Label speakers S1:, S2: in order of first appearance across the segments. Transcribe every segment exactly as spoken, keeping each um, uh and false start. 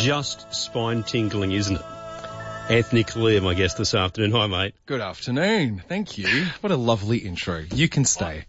S1: Just spine-tingling, isn't it? Anthony Callier, my guest this afternoon. Hi, mate.
S2: Good afternoon. Thank you. What a lovely intro. You can stay.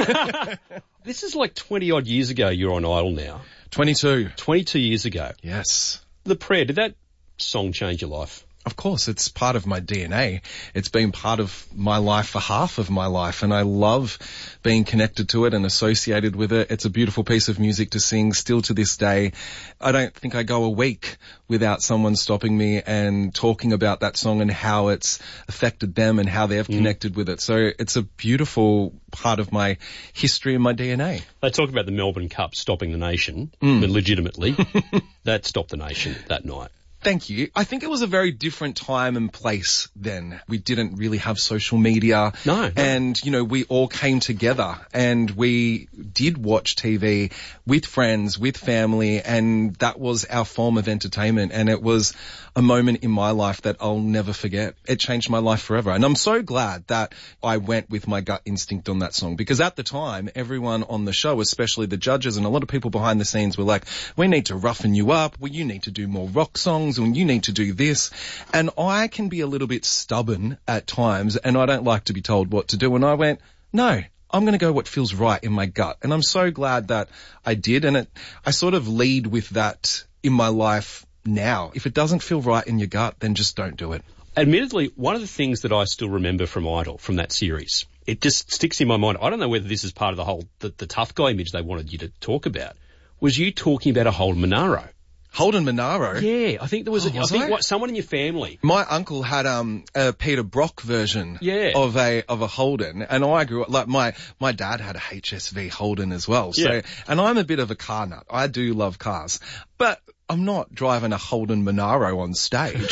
S1: This is like twenty-odd years ago you're on Idol now.
S2: twenty-two.
S1: twenty-two years ago.
S2: Yes.
S1: The Prayer, did that song change your life?
S2: Of course, it's part of my D N A. It's been part of my life for half of my life, and I love being connected to it and associated with it. It's a beautiful piece of music to sing still to this day. I don't think I go a week without someone stopping me and talking about that song and how it's affected them and how they've mm. connected with it. So it's a beautiful part of my history and my D N A.
S1: They talk about the Melbourne Cup stopping the nation, mm. and legitimately. That stopped the nation that night.
S2: Thank you. I think it was a very different time and place then. We didn't really have social media.
S1: No, no.
S2: And, you know, we all came together and we did watch T V with friends, with family, and that was our form of entertainment. And it was a moment in my life that I'll never forget. It changed my life forever. And I'm so glad that I went with my gut instinct on that song, because at the time, everyone on the show, especially the judges and a lot of people behind the scenes, were like, we need to roughen you up. Well, you need to do more rock songs. And you need to do this. And I can be a little bit stubborn at times, and I don't like to be told what to do. And I went, no, I'm going to go what feels right in my gut. And I'm so glad that I did. And it, I sort of lead with that in my life now. If it doesn't feel right in your gut, then just don't do it.
S1: Admittedly, one of the things that I still remember from Idol, from that series, it just sticks in my mind. I don't know whether this is part of the whole, the, the tough guy image they wanted you to talk about, was you talking about a Holden Monaro.
S2: Holden Monaro?
S1: Yeah, I think there was,
S2: oh,
S1: a,
S2: was
S1: I think
S2: I?
S1: what, someone in your family.
S2: My uncle had um a Peter Brock version
S1: yeah.
S2: of a of a Holden, and I grew up, like my, my dad had a H S V Holden as well. So,
S1: yeah.
S2: And I'm a bit of a car nut. I do love cars. But I'm not driving a Holden Monaro on stage.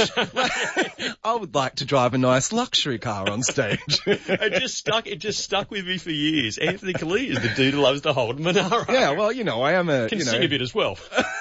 S2: I would like to drive a nice luxury car on stage.
S1: it just stuck. It just stuck with me for years. Anthony Callier is the dude who loves the Holden Monaro.
S2: Yeah, well, you know, I am a
S1: can
S2: you know,
S1: sing a bit as well.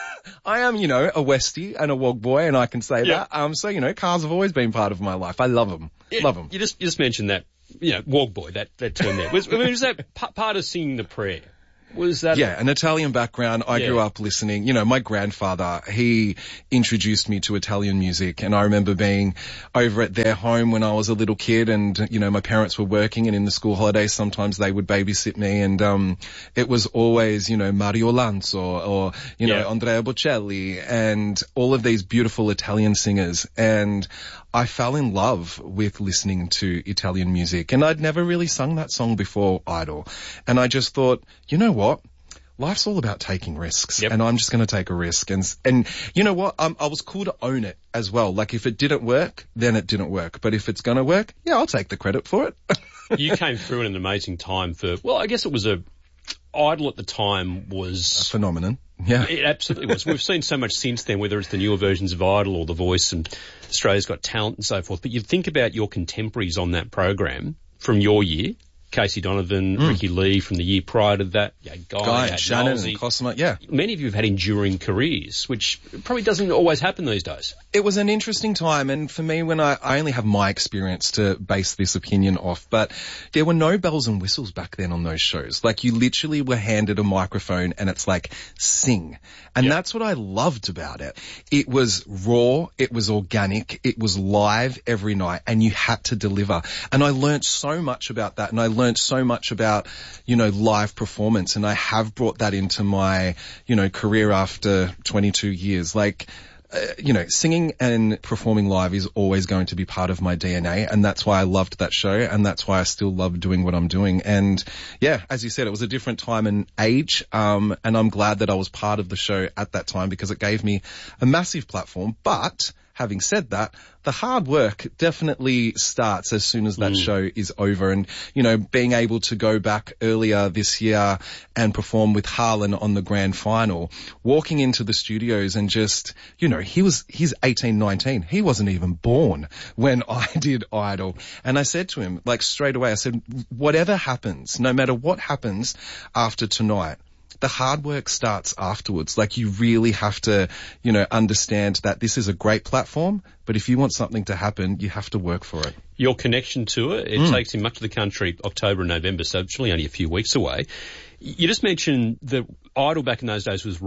S2: I am, you know, a Westie and a Wog boy, and I can say
S1: yeah.
S2: that. Um, so you know, cars have always been part of my life. I love them.
S1: Yeah,
S2: love them.
S1: You just you just mentioned that, you know, Wog boy. That that term there was. I mean, was that p- part of singing the prayer? Was that?
S2: Yeah, an Italian background. I yeah. grew up listening. You know, my grandfather, he introduced me to Italian music, and I remember being over at their home when I was a little kid, and, you know, my parents were working, and in the school holidays, sometimes they would babysit me, and, um, it was always, you know, Mario Lanzo or, you know,
S1: yeah.
S2: Andrea Bocelli and all of these beautiful Italian singers. And I fell in love with listening to Italian music, and I'd never really sung that song before Idol. And I just thought, you know what? Life's all about taking risks,
S1: yep.
S2: and I'm just going to take a risk. And and you know what? Um, I was cool to own it as well. Like, if it didn't work, then it didn't work. But if it's going to work, yeah, I'll take the credit for it.
S1: You came through in an amazing time for, well, I guess it was a, Idol at the time was...
S2: a phenomenon. Yeah.
S1: It absolutely was. We've seen so much since then, whether it's the newer versions of Idol or The Voice and Australia's Got Talent and so forth. But you think about your contemporaries on that program from your year, Casey Donovan, mm. Ricky Lee from the year prior to that, yeah, Guy,
S2: Guy and Shannon
S1: Nolsey.
S2: and Cosmo, yeah.
S1: Many of you have had enduring careers, which probably doesn't always happen these days.
S2: It was an interesting time, and for me, when I, I only have my experience to base this opinion off, but there were no bells and whistles back then on those shows. Like, you literally were handed a microphone and it's like, sing. And
S1: yep.
S2: that's what I loved about it. It was raw, it was organic, it was live every night, and you had to deliver. And I learned so much about that, and I learned so much about, you know, live performance, and I have brought that into my, you know, career after twenty-two years. Like, uh, you know, singing and performing live is always going to be part of my D N A, and that's why I loved that show, and that's why I still love doing what I'm doing. And yeah, as you said, it was a different time and age, um, and I'm glad that I was part of the show at that time, because it gave me a massive platform. But having said that, the hard work definitely starts as soon as that mm. show is over. And, you know, being able to go back earlier this year and perform with Harlan on the grand final, walking into the studios and just, you know, he was, he's eighteen, nineteen. He wasn't even born when I did Idol. And I said to him, like, straight away, I said, whatever happens, no matter what happens after tonight, the hard work starts afterwards. Like, you really have to, you know, understand that this is a great platform, but if you want something to happen, you have to work for it.
S1: Your connection to it, it mm. takes him much of the country October and November, so it's really only a few weeks away. You just mentioned that Idol back in those days was raw.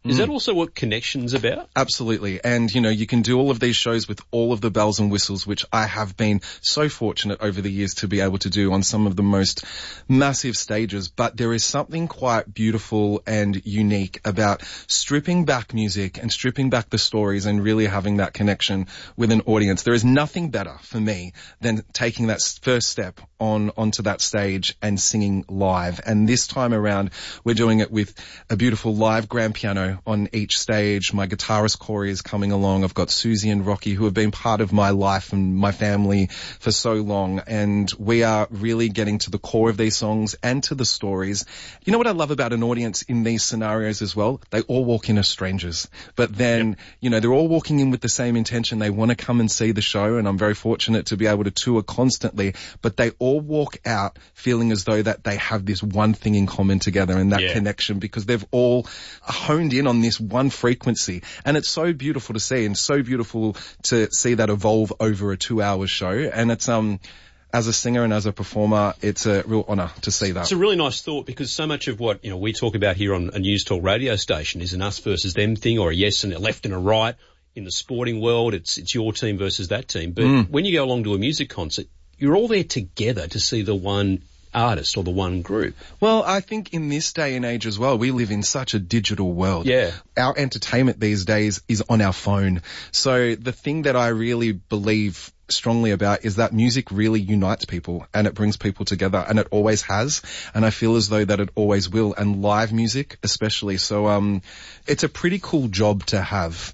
S1: Is that also what Connection's about?
S2: Absolutely. And, you know, you can do all of these shows with all of the bells and whistles, which I have been so fortunate over the years to be able to do on some of the most massive stages. But there is something quite beautiful and unique about stripping back music and stripping back the stories and really having that connection with an audience. There is nothing better for me than taking that first step on onto that stage and singing live. And this time around, we're doing it with a beautiful live grand piano on each stage. My guitarist Corey is coming along. I've got Susie and Rocky, who have been part of my life and my family for so long. And we are really getting to the core of these songs and to the stories. You know what I love about an audience in these scenarios as well? They all walk in as strangers, but then, yep. you know, they're all walking in with the same intention. They want to come and see the show, and I'm very fortunate to be able to tour constantly, but they all walk out feeling as though that they have this one thing in common together, and that yeah. connection, because they've all honed in on this one frequency. And it's so beautiful to see, and so beautiful to see that evolve over a two hour show. And it's, um, as a singer and as a performer, it's a real honour to see that.
S1: It's a really nice thought, because so much of what, you know, we talk about here on a News Talk radio station is an us versus them thing, or a yes and a left and a right. In the sporting world, it's, it's your team versus that team. But mm. when you go along to a music concert, you're all there together to see the one artist or the one group.
S2: Well, I think in this day and age as well, we live in such a digital world.
S1: Yeah.
S2: Our entertainment these days is on our phone. So the thing that I really believe strongly about is that music really unites people, and it brings people together, and it always has, and I feel as though that it always will, and live music especially. So um it's a pretty cool job to have.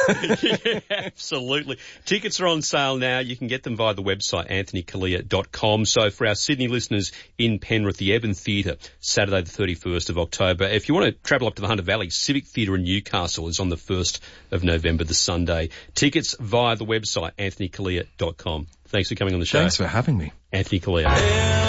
S1: Yeah, absolutely. Tickets are on sale now. You can get them via the website anthony calea dot com. So for our Sydney listeners in Penrith, the Evan Theatre, Saturday the thirty-first of October. If you want to travel up to the Hunter Valley, Civic Theatre in Newcastle is on the first of November, the Sunday. Tickets via the website anthony calea dot com. Thanks for coming on the show.
S2: Thanks for having me.
S1: Anthony Calea.